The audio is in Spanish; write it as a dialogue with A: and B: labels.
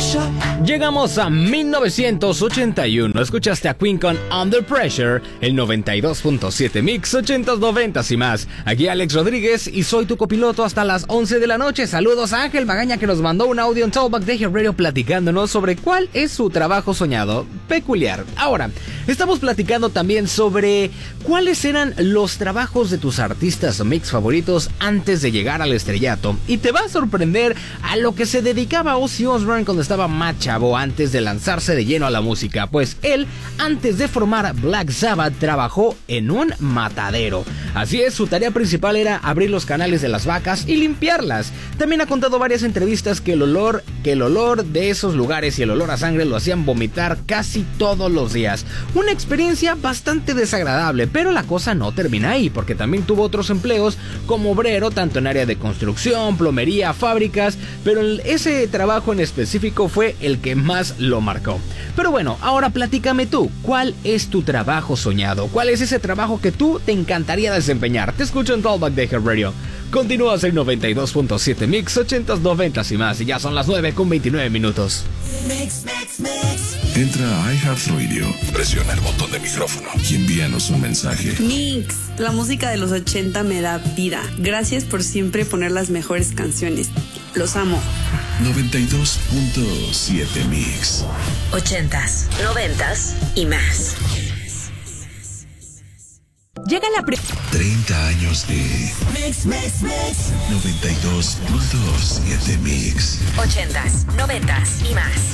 A: Llegamos a 1981. Escuchaste a Queen con Under Pressure, el 92.7 Mix 80s, 90s y más. Aquí Alex Rodríguez y soy tu copiloto hasta las 11 de la noche. Saludos a Ángel Magaña, que nos mandó un audio en Talkback de Radio platicándonos sobre cuál es su trabajo soñado peculiar. Ahora, estamos platicando también sobre cuáles eran los trabajos de tus artistas mix favoritos antes de llegar al estrellato. Y te va a sorprender a lo que se dedicaba Ozzy Osbourne cuando estaba más chavo, antes de lanzarse de lleno a la música. Pues él, antes de formar Black Sabbath, trabajó en un matadero. Así es, su tarea principal era abrir los canales de las vacas y limpiarlas. También ha contado varias entrevistas que el olor de esos lugares y el olor a sangre lo hacían vomitar casi todos los días. Una experiencia bastante desagradable, pero la cosa no termina ahí, porque también tuvo otros empleos como obrero, tanto en área de construcción, plomería, fábricas, pero ese trabajo en específico fue el que más lo marcó. Pero bueno, ahora platícame tú, ¿cuál es tu trabajo soñado? ¿Cuál es ese trabajo que tú te encantaría desempeñar? Te escucho en Talkback de Radio. Continúas en 92.7 Mix 80s, 90s y más, y ya son las 9:29 minutos.
B: Mix. Entra a iHeartRadio, presiona el botón de micrófono y envíanos un mensaje.
C: Mix, la música de los 80 me da vida. Gracias por siempre poner las mejores canciones. Los amo.
B: 92.7 Mix.
D: 80s, 90s y más.
E: Llega la
B: 30 años de Mix. 92.7 Mix.
D: 80s, 90s y más.